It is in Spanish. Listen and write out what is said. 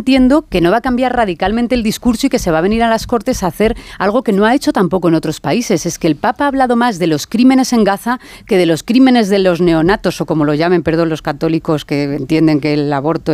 entiendo que no va a cambiar radicalmente el discurso y que se va a venir a las Cortes a hacer algo que no ha hecho tampoco en otros países. Es que el Papa ha hablado más de los crímenes en Gaza que de los crímenes de los neonatos, o como lo llamen, perdón, los católicos que entienden que el aborto